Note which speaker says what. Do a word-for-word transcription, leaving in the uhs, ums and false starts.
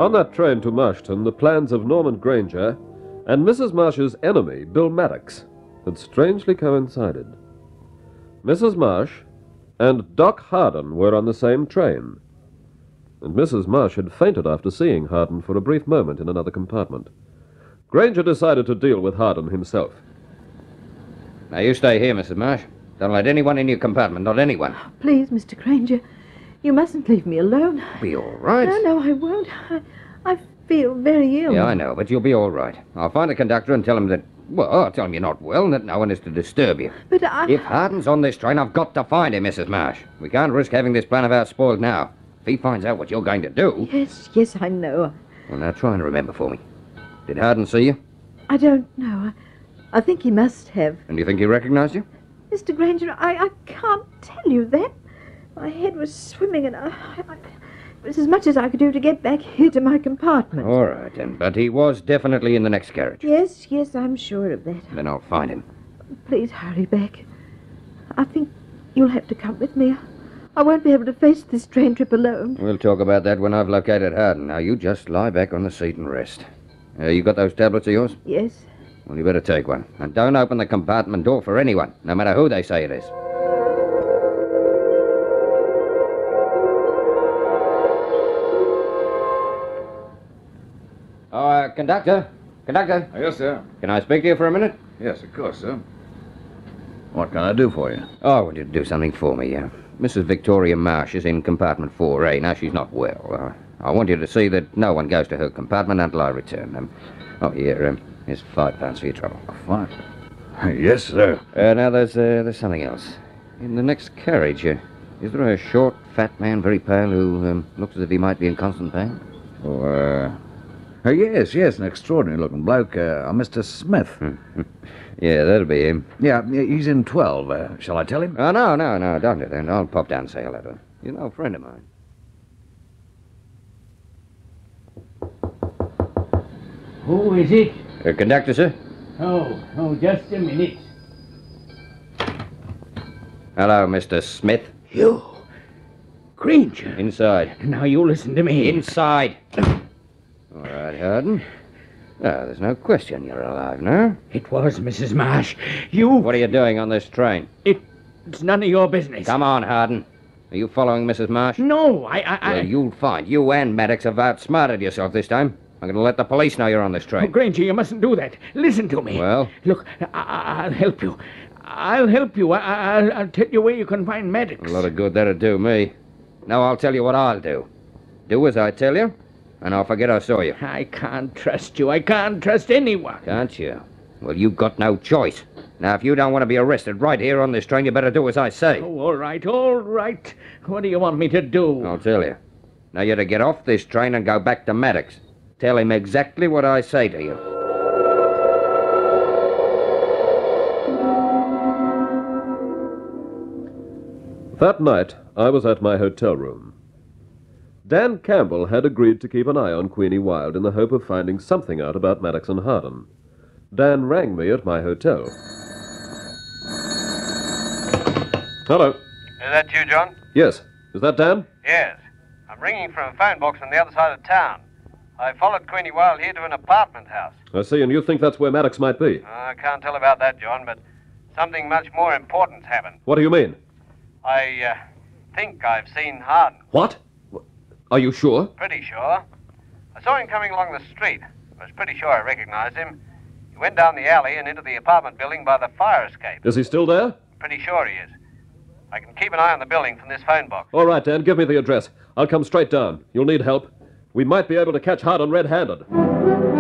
Speaker 1: On that train to Marshton, the plans of Norman Granger and Missus Marsh's enemy, Bill Maddox, had strangely coincided. Missus Marsh and Doc Harden were on the same train, and Missus Marsh had fainted after seeing Harden for a brief moment in another compartment. Granger decided to deal with Harden himself.
Speaker 2: Now, you stay here, Missus Marsh. Don't let anyone in your compartment, not anyone.
Speaker 3: Oh, please, Mister Granger, you mustn't leave me alone.
Speaker 2: Be all right.
Speaker 3: No, no, I won't. I, I feel very ill.
Speaker 2: Yeah, I know, but you'll be all right. I'll find the conductor and tell him that, well, I'll tell him you're not well and that no one is to disturb you.
Speaker 3: But I...
Speaker 2: If Harden's on this train, I've got to find him, Missus Marsh. We can't risk having this plan of ours spoiled now. If he finds out what you're going to do...
Speaker 3: Yes, yes, I know.
Speaker 2: Well, now try and remember for me. Did Harden see you?
Speaker 3: I don't know. I, I think he must have.
Speaker 2: And do you think he recognized you?
Speaker 3: Mister Granger, I, I can't tell you that. My head was swimming and I, I, it was as much as I could do to get back here to my compartment.
Speaker 2: All right, then. But he was definitely in the next carriage.
Speaker 3: Yes, yes, I'm sure of that.
Speaker 2: Then I'll find him.
Speaker 3: Please hurry back. I think you'll have to come with me. I won't be able to face this train trip alone.
Speaker 2: We'll talk about that when I've located Harden. Now, you just lie back on the seat and rest. Uh, you got those tablets of yours?
Speaker 3: Yes.
Speaker 2: Well, you better take one. And don't open the compartment door for anyone, no matter who they say it is. Oh, uh, conductor. Conductor.
Speaker 4: Yes, sir.
Speaker 2: Can I speak to you for a minute?
Speaker 4: Yes, of course, sir. What can I do for you?
Speaker 2: Oh, I want you to do something for me. Uh, Missus Victoria Marsh is in compartment four A. Now, she's not well. Uh, I want you to see that no one goes to her compartment until I return. Um, oh, here, um, here's five pounds for your trouble.
Speaker 4: Fine. Yes, sir.
Speaker 2: Uh, now, there's uh, there's something else. In the next carriage, uh, is there a short, fat man, very pale, who um, looks as if he might be in constant pain?
Speaker 4: Oh, uh... Uh, yes, yes, an extraordinary-looking bloke, uh, Mister Smith.
Speaker 2: Yeah, that'll be him.
Speaker 4: Yeah, he's in twelve. Uh, shall I tell him?
Speaker 2: Oh, no, no, no, don't do that. I'll pop down and say hello to him. He's an old friend of mine.
Speaker 5: Who is it?
Speaker 2: Uh, conductor, sir?
Speaker 5: Oh, oh, just a minute.
Speaker 2: Hello, Mister Smith.
Speaker 5: You. Granger.
Speaker 2: Inside.
Speaker 5: Now you listen to me.
Speaker 2: Inside. All right, Harden. Oh, there's no question you're alive now.
Speaker 5: It was Missus Marsh. You...
Speaker 2: What are you doing on this train?
Speaker 5: It, it's none of your business.
Speaker 2: Come on, Harden. Are you following Missus Marsh?
Speaker 5: No, I... I, I...
Speaker 2: Well, you'll find you and Maddox have outsmarted yourself this time. I'm going to let the police know you're on this
Speaker 5: Oh,
Speaker 2: train.
Speaker 5: Granger, you mustn't do that. Listen to me.
Speaker 2: Well?
Speaker 5: Look, I, I'll help you. I'll help you. I, I'll, I'll tell you where you can find Maddox.
Speaker 2: A lot of good that'll do me. Now I'll tell you what I'll do. Do as I tell you, and I'll forget I saw you.
Speaker 5: I can't trust you. I can't trust anyone.
Speaker 2: Can't you? Well, you've got no choice. Now, if you don't want to be arrested right here on this train, you better do as I say.
Speaker 5: Oh, all right, all right. What do you want me to do?
Speaker 2: I'll tell you. Now, you're to get off this train and go back to Maddox. Tell him exactly what I say to you.
Speaker 1: That night, I was at my hotel room. Dan Campbell had agreed to keep an eye on Queenie Wild in the hope of finding something out about Maddox and Harden. Dan rang me at my hotel. Hello.
Speaker 6: Is that you, John?
Speaker 1: Yes. Is that Dan?
Speaker 6: Yes. I'm ringing from a phone box on the other side of town. I followed Queenie Wild here to an apartment house.
Speaker 1: I see, and you think that's where Maddox might be?
Speaker 6: Uh, I can't tell about that, John, but something much more important's happened.
Speaker 1: What do you mean?
Speaker 6: I uh, think I've seen Harden.
Speaker 1: What? Are you sure?
Speaker 6: Pretty sure. I saw him coming along the street. I was pretty sure I recognized him. He went down the alley and into the apartment building by the fire escape.
Speaker 1: Is he still there?
Speaker 6: Pretty sure he is. I can keep an eye on the building from this phone box.
Speaker 1: All right, Dan, give me the address. I'll come straight down. You'll need help. We might be able to catch Harden red-handed.